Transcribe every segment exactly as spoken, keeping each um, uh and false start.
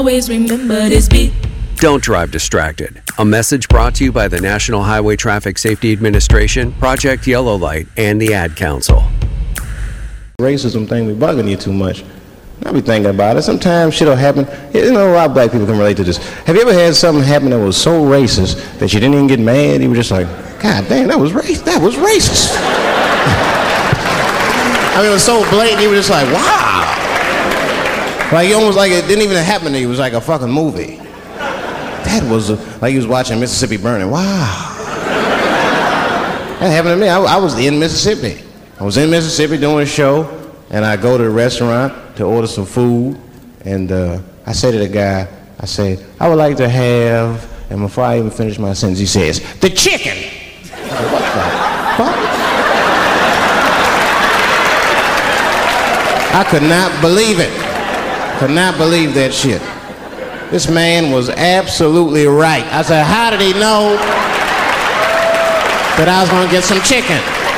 Always remember this beat. Don't drive distracted. A message brought to you by the National Highway Traffic Safety Administration, Project Yellow Light, and the Ad Council. Racism thing be bugging you too much. I be thinking about it. Sometimes shit'll happen. You know, a lot of black people can relate to this. Have you ever had something happen that was so racist that you didn't even get mad? You were just like, God damn, that was racist. That was racist. I mean, it was so blatant. You were just like, wow. Like, you almost like it didn't even happen to you. It was like a fucking movie. That was a, like you was watching Mississippi Burning. Wow. That happened to me. I, I was in Mississippi. I was in Mississippi doing a show, and I go to the restaurant to order some food, and uh, I say to the guy, I say, I would like to have, and before I even finish my sentence, he says, the chicken. I said, what the fuck? I could not believe it. Could not believe that shit. This man was absolutely right. I said, how did he know that I was gonna get some chicken?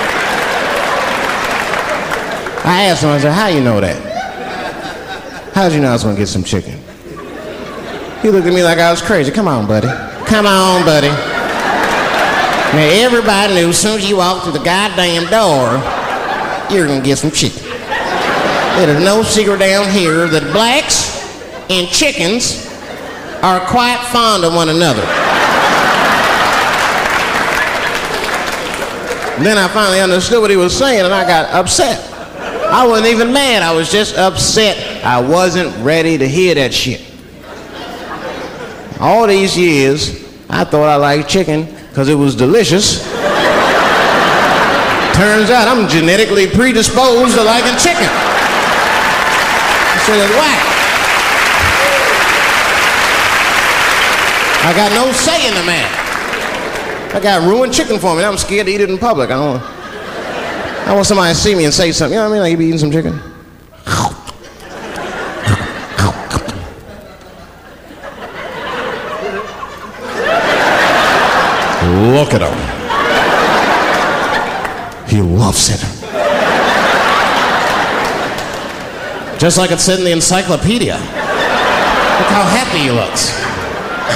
I asked him, I said, how you know that? How did you know I was gonna get some chicken? He looked at me like I was crazy. Come on, buddy. Come on, buddy. Now, everybody knew as soon as you walked through the goddamn door, you're gonna get some chicken. There's no secret down here that blacks and chickens are quite fond of one another. Then I finally understood what he was saying, and I got upset. I wasn't even mad, I was just upset. I wasn't ready to hear that shit. All these years, I thought I liked chicken because it was delicious. Turns out I'm genetically predisposed to liking chicken. Shit is whack. I got no say in the matter. I got ruined chicken for me. I'm scared to eat it in public. I don't want, I want somebody to see me and say something. You know what I mean? Like, you be eating some chicken. Look at him. He loves it. Just like it said in the encyclopedia. Look how happy he looks.